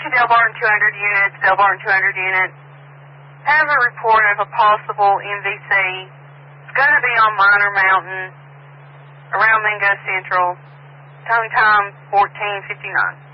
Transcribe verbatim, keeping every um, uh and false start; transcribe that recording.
Issue Del Barton two hundred units, Del Barton two hundred units. Have a report of a possible M V C. It's going to be on Minor Mountain, around Mingo Central. Tone time fourteen fifty-nine.